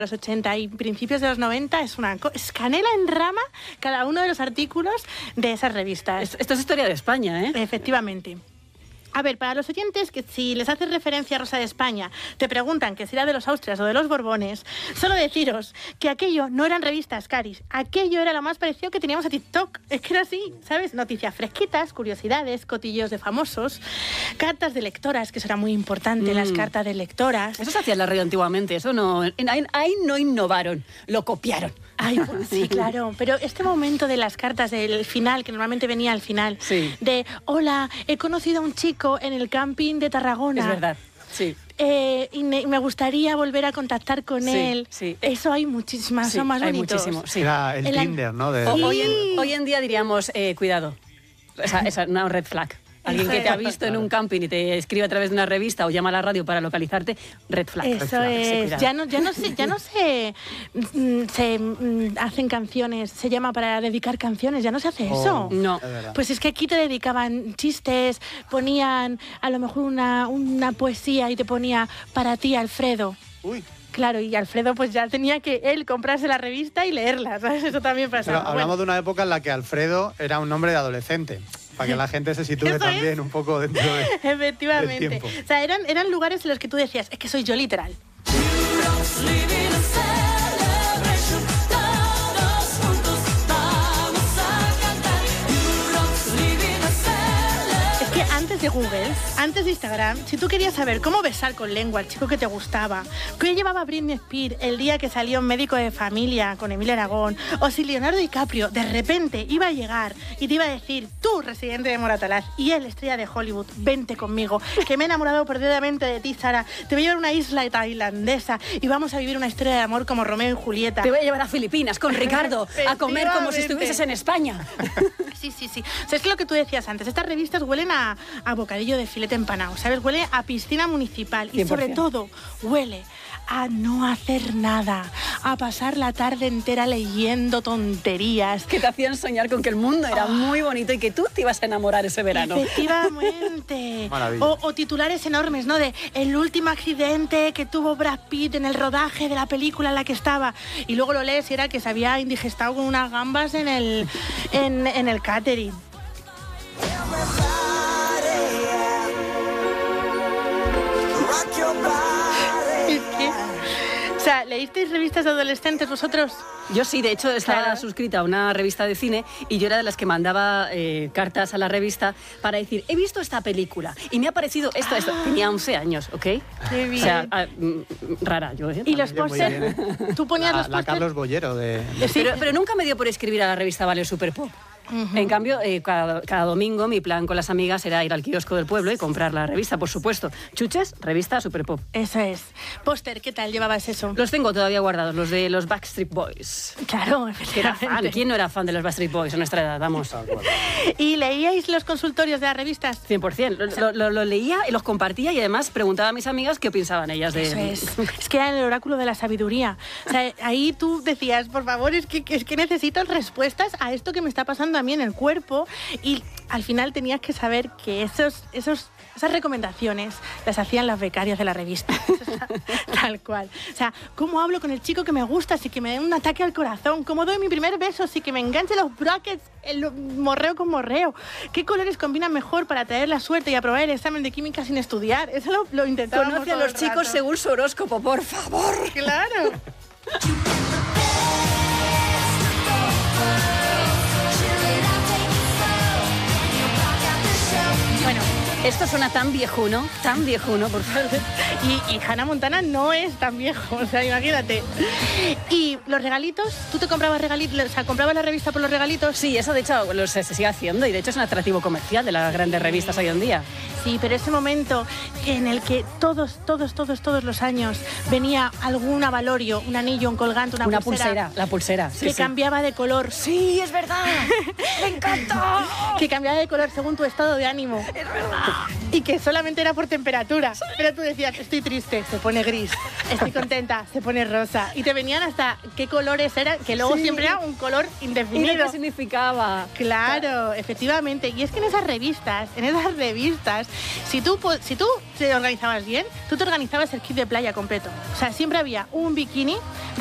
los 80 y principios de los 90 es canela en rama cada uno de los artículos de esas revistas. Esto es historia de España, ¿eh? Efectivamente. A ver, para los oyentes, que si les haces referencia a Rosa de España, te preguntan que si era de los Austrias o de los Borbones, solo deciros que aquello no eran revistas, Caris. Aquello era lo más parecido que teníamos a TikTok. Es que era así, ¿sabes? Noticias fresquitas, curiosidades, cotillos de famosos, cartas de lectoras, que eso era muy importante, las cartas de lectoras. Eso se hacía en la radio antiguamente, eso no... Ahí no innovaron, lo copiaron. Ay, pues sí, claro. Pero este momento de las cartas del final, que normalmente venía al final, sí. De, hola, he conocido a un chico en el camping de Tarragona. Es verdad, sí. Y me gustaría volver a contactar con él. Sí. Eso hay muchísimas, son más bonitos. Muchísimo, sí. Era el Tinder, ¿no? Hoy en día diríamos, cuidado, esa es una red flag. Alguien que te ha visto en un camping y te escribe a través de una revista o llama a la radio para localizarte, red flag. Eso es. Sí, ya no se hacen canciones, se llama para dedicar canciones, ya no se hace eso. No. Pues es que aquí te dedicaban chistes, ponían a lo mejor una poesía y te ponía para ti, Alfredo. Uy. Claro, y Alfredo pues ya tenía que él comprarse la revista y leerla, ¿sabes? Eso también pasaba. Pero hablamos de una época en la que Alfredo era un nombre de adolescente, para que la gente se sitúe también un poco dentro de efectivamente. del tiempo. O sea, eran lugares en los que tú decías, es que soy yo literal. Antes de Google, antes de Instagram, si tú querías saber cómo besar con lengua al chico que te gustaba, qué llevaba Britney Spears el día que salió en Médico de Familia con Emilia Aragón, o si Leonardo DiCaprio de repente iba a llegar y te iba a decir, tú, residente de Moratalaz, y él, estrella de Hollywood, vente conmigo, que me he enamorado perdidamente de ti, Sara, te voy a llevar a una isla tailandesa y vamos a vivir una historia de amor como Romeo y Julieta. Te voy a llevar a Filipinas con Ricardo a comer como si estuvieses en España. Sí. O sea, es que lo que tú decías antes, estas revistas huelen a bocadillo de filete empanado, ¿sabes? Huele a piscina municipal y 100%. sobre todo huele a no hacer nada, a pasar la tarde entera leyendo tonterías. Que te hacían soñar con que el mundo era muy bonito y que tú te ibas a enamorar ese verano. Efectivamente. Maravilla. O titulares enormes, ¿no? De el último accidente que tuvo Brad Pitt en el rodaje de la película en la que estaba. Y luego lo lees y era que se había indigestado con unas gambas en el catering. O sea, ¿leísteis revistas de adolescentes vosotros? Yo sí, de hecho estaba suscrita a una revista de cine y yo era de las que mandaba cartas a la revista para decir, he visto esta película y me ha parecido esto. Tenía 11 años, ¿ok? Qué bien. O sea, rara yo, ¿eh? ¿Y los pósters? ¿Tú ponías los pósters? La Carlos Bollero de... Sí. Pero nunca me dio por escribir a la revista Vale Super Pop. En cambio, cada domingo mi plan con las amigas era ir al kiosco del pueblo y comprar la revista, por supuesto. Chuches, revista Super Pop. Eso es. Póster, ¿qué tal llevabas eso? Los tengo todavía guardados, los de los Backstreet Boys. Claro, Que era fan. efectivamente. ¿Quién no era fan de los Backstreet Boys a nuestra edad? Vamos. ¿Y leíais los consultorios de las revistas? 100%. Lo leía y los compartía y además preguntaba a mis amigas qué pensaban ellas de... Eso es que era el oráculo de la sabiduría. O sea, ahí tú decías, por favor, es que necesito respuestas a esto que me está pasando a mí en el cuerpo, y al final tenías que saber que esas recomendaciones las hacían las becarias de la revista. Tal cual. O sea, ¿cómo hablo con el chico que me gusta sin que me dé un ataque al corazón? ¿Cómo doy mi primer beso sin que me enganche los brackets, el morreo con morreo? ¿Qué colores combinan mejor para traer la suerte y aprobar el examen de química sin estudiar? Eso lo intentábamos. Conoce a los chicos según su horóscopo, por favor. Claro. Bueno, Esto suena tan viejuno, por favor. y Hannah Montana no es tan viejo, o sea, imagínate. Y los regalitos, ¿tú te comprabas regalitos? O sea, ¿comprabas la revista por los regalitos? Sí, eso de hecho se sigue haciendo y de hecho es un atractivo comercial de las grandes revistas hoy en día. Sí, pero ese momento en el que todos los años venía algún avalorio, un anillo, un colgante, una pulsera. La pulsera. Sí, que cambiaba de color. Sí, es verdad. ¡Me encantó! Que cambiaba de color según tu estado de ánimo. Es verdad. Y que solamente era por temperatura. Pero tú decías, estoy triste, se pone gris. Estoy contenta, se pone rosa. Y te venían hasta qué colores eran, que luego siempre era un color indefinido. ¿Y qué significaba? Claro, efectivamente. Y es que en esas revistas, si tú te organizabas bien, tú te organizabas el kit de playa completo. O sea, siempre había un bikini